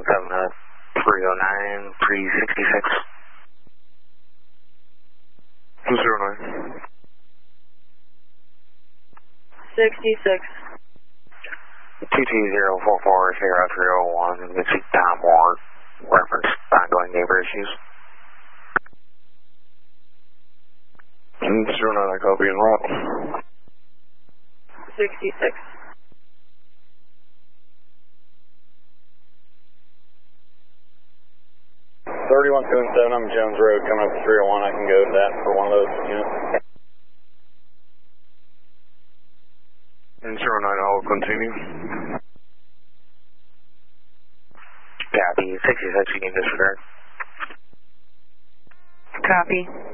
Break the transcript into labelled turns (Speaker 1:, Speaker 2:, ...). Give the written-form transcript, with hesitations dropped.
Speaker 1: 309, 366.
Speaker 2: 209.
Speaker 3: 66.
Speaker 1: 220440301, this is Tom Ward, reference ongoing neighbor issues.
Speaker 2: 09, I copy en route.
Speaker 3: 66.
Speaker 4: 3127, I'm Jones Road, coming up to 301. I can go to that for one of those units.
Speaker 2: 09, I'll continue.
Speaker 1: Copy, 66, you can disregard.
Speaker 3: Copy.